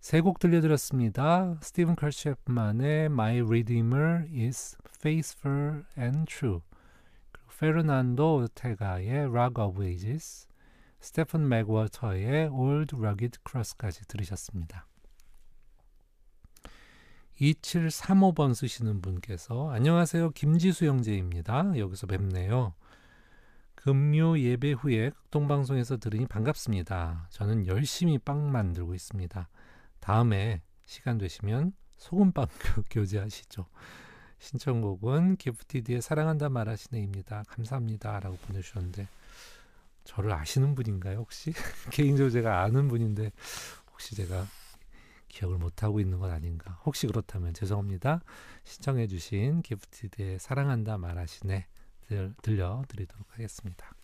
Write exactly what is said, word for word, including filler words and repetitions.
세 곡 들려드렸습니다. 스티븐 커셰프만의 My Redeemer is Faithful and True, 그리고 페르난도 오르테가의 Rock of Ages, 스테픈 맥워터의 Old Rugged Cross까지 들으셨습니다. 이칠삼오 번 쓰시는 분께서 안녕하세요. 김지수 형제입니다. 여기서 뵙네요. 금요 예배 후에 극동방송에서 들으니 반갑습니다. 저는 열심히 빵 만들고 있습니다. 다음에 시간 되시면 소금빵 교제하시죠. 신청곡은 기프티드의 사랑한다 말하시네입니다. 감사합니다 라고 보내주셨는데, 저를 아시는 분인가요 혹시? 개인적으로 제가 아는 분인데 혹시 제가 기억을 못하고 있는 건 아닌가, 혹시 그렇다면 죄송합니다. 신청해 주신 기프티드의 사랑한다 말하시네 들, 들려드리도록 하겠습니다.